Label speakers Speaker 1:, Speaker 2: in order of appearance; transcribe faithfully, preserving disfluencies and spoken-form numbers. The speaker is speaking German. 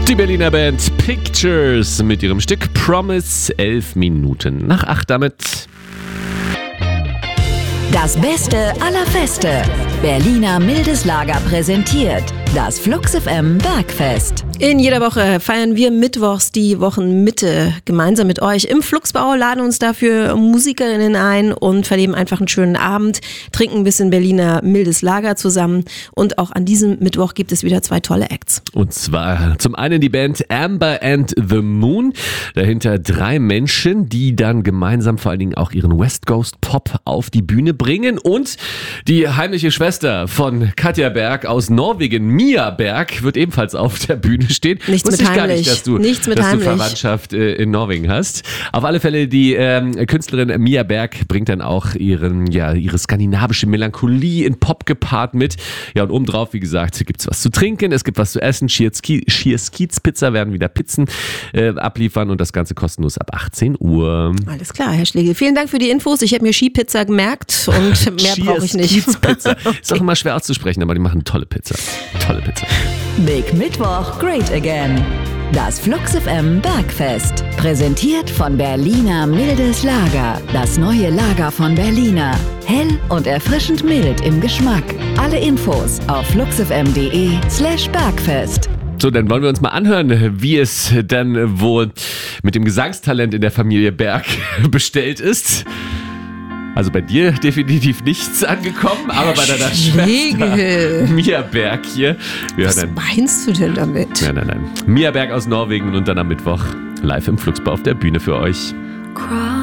Speaker 1: Die Berliner Band Pictures mit ihrem Stück Promise, elf Minuten nach acht damit.
Speaker 2: Das Beste aller Feste. Berliner Mildes Lager präsentiert das Flux F M Bergfest.
Speaker 3: In jeder Woche feiern wir mittwochs die Wochenmitte gemeinsam mit euch im Fluxbau, laden uns dafür Musikerinnen ein und verleben einfach einen schönen Abend, trinken ein bisschen Berliner Mildes Lager zusammen und auch an diesem Mittwoch gibt es wieder zwei tolle Acts.
Speaker 1: Und zwar zum einen die Band Amber and the Moon, dahinter drei Menschen, die dann gemeinsam vor allen Dingen auch ihren West Coast Pop auf die Bühne bringen und die heimliche Schwester von Katja Berg aus Norwegen, Mia Berg, wird ebenfalls auf der Bühne stehen.
Speaker 3: Nichts
Speaker 1: Wusste
Speaker 3: mit
Speaker 1: ich gar
Speaker 3: heimlich.
Speaker 1: nicht, dass du,
Speaker 3: Nichts mit
Speaker 1: dass du
Speaker 3: heimlich.
Speaker 1: Verwandtschaft äh, in Norwegen hast. Auf alle Fälle, die ähm, Künstlerin Mia Berg bringt dann auch ihren, ja, ihre skandinavische Melancholie in Pop gepaart mit. Ja, und obendrauf, wie gesagt, gibt es was zu trinken, es gibt was zu essen. Cheers Kiez Pizza werden wieder Pizzen äh, abliefern und das Ganze kostenlos ab achtzehn Uhr.
Speaker 3: Alles klar, Herr Schlegel. Vielen Dank für die Infos. Ich habe mir Skipizza gemerkt und mehr brauche ich nicht.
Speaker 1: Kiez Pizza. Ist auch immer schwer auszusprechen, aber die machen eine tolle Pizza. Tolle Pizza.
Speaker 2: Big Mittwoch, great again. Das Flux F M Bergfest. Präsentiert von Berliner Mildes Lager. Das neue Lager von Berliner. Hell und erfrischend mild im Geschmack. Alle Infos auf fluxfm.de slash Bergfest.
Speaker 1: So, dann wollen wir uns mal anhören, wie es dann wohl mit dem Gesangstalent in der Familie Berg bestellt ist. Also bei dir definitiv nichts angekommen, aber bei deiner Schwester Mia Berg hier. Wir
Speaker 3: Was
Speaker 1: hören dann,
Speaker 3: meinst du denn damit?
Speaker 1: nein, nein, nein. Mia Berg aus Norwegen und dann am Mittwoch live im Fluxbau auf der Bühne für euch.